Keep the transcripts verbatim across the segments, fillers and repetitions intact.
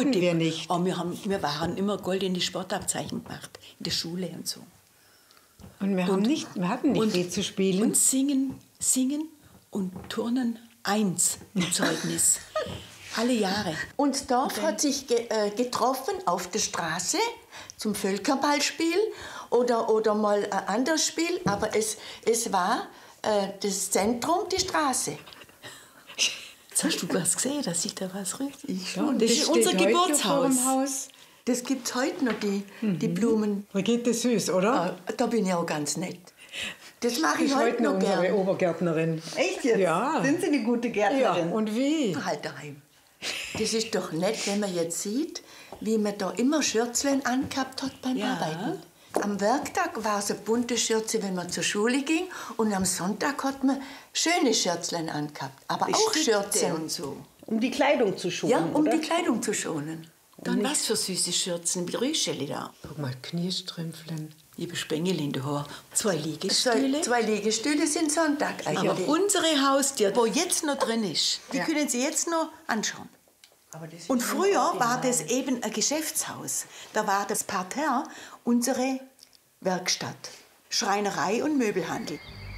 hatten wir nicht. Aber wir, haben, wir waren immer goldene Sportabzeichen gemacht, in der Schule und so. Und wir, haben Und- nicht, wir hatten nicht und- viel zu spielen. Und singen, singen und turnen eins im Zeugnis. Alle Jahre. Und das Dorf hat sich ge äh, getroffen auf der Straße zum Völkerballspiel oder, oder mal ein anderes Spiel, aber es, es war äh, das Zentrum, die Straße. Jetzt hast du was gesehen, dass sich da was rührt? Ich Ja, schon. und Das ist steht unser heute noch Geburtshaus. vor dem Haus. Das gibt es heute noch, die, die Blumen. Brigitte Süß, oder? Ah, da bin ich auch ganz nett. Das mache Die ich ist heute heute noch unsere gern. Obergärtnerin. Echt jetzt? Ja. Sind Sie eine gute Ja, Gärtnerin? und wie? Halt daheim. Das ist doch nett, wenn man jetzt sieht, wie man da immer Schürzlein angehabt hat beim Ja. Arbeiten. Am Werktag war es eine bunte Schürze, wenn man zur Schule ging. Und am Sonntag hat man schöne Schürzlein angehabt. Aber auch Schürze und so. Um die Kleidung zu schonen, Ja, um oder? die Kleidung zu schonen. Dann was für süße Schürzen, wie Rüscheli da. Guck mal, Kniestrümpflen. Liebe Spengel in der Haar. Zwei Zwei, Liegestühle. zwei Liegestühle sind Sonntag Aber eigentlich. unsere Haustür, wo jetzt noch drin ist, die Ja. können Sie jetzt noch anschauen. Aber das ist Und nicht früher war original. das eben ein Geschäftshaus. Da war das Parterre unsere Werkstatt. Schreinerei und Möbelhandel.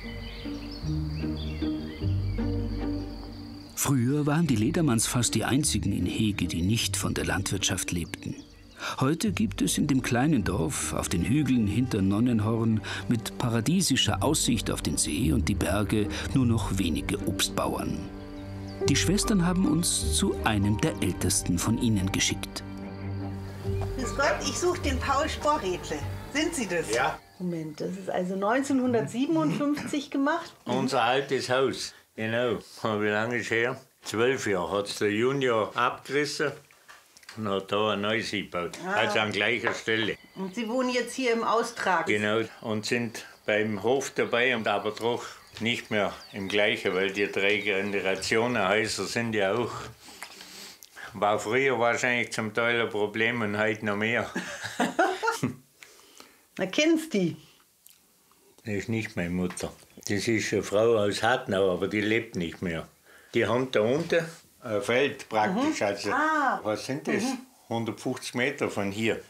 Früher waren die Ledermanns fast die einzigen in Hege, die nicht von der Landwirtschaft lebten. Heute gibt es in dem kleinen Dorf auf den Hügeln hinter Nonnenhorn mit paradiesischer Aussicht auf den See und die Berge nur noch wenige Obstbauern. Die Schwestern haben uns zu einem der ältesten von ihnen geschickt. Grüß Gott, ich suche den Paul Sporredle. Sind Sie das? Ja, Moment, das ist also neunzehnhundertsiebenundfünfzig gemacht. unser altes Haus. Genau. Und wie lange ist her? Zwölf Jahre hat es der Junior abgerissen und hat da ein neues gebaut. Also an gleicher Stelle. Und Sie wohnen jetzt hier im Austrag. Genau. Und sind beim Hof dabei, und aber doch nicht mehr im gleichen, weil die drei Generationenhäuser sind ja auch. War früher wahrscheinlich zum Teil ein Problem und heute noch mehr. Na, kennst die? Das ist nicht meine Mutter. Das ist eine Frau aus Hartnau, aber die lebt nicht mehr. Die haben da unten ein Feld praktisch. Also, Ah. was sind das? hundertfünfzig Meter von hier.